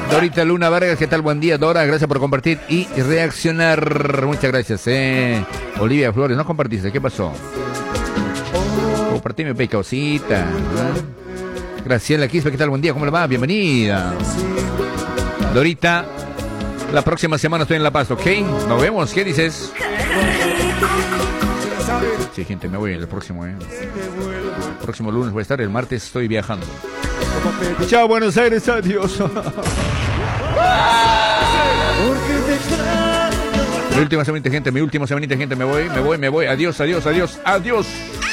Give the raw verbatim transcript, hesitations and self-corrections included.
Dorita Luna Vargas, ¿qué tal? Buen día, Dora. Gracias por compartir y reaccionar. Muchas gracias, eh. Olivia Flores, no compartiste, ¿qué pasó? Compartí mi pecausita. ¿Eh? Graciela Quispe, ¿qué tal? Buen día, ¿cómo le va? Bienvenida. Dorita, la próxima semana estoy en La Paz, ¿ok? Nos vemos, ¿qué dices? Sí, gente, me voy el próximo, ¿eh? El próximo lunes voy a estar, el martes estoy viajando. Chao, Buenos Aires, adiós. Mi última semanita, gente, mi última semanita, gente, me voy, me voy, me voy. Adiós, adiós, adiós, adiós.